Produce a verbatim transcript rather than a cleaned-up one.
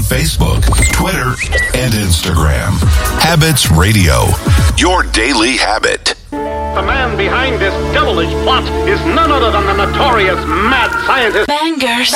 Facebook, Twitter, and Instagram. Habits Radio, your daily habit. The man behind this devilish plot is none other than the notorious mad scientist. Bangers.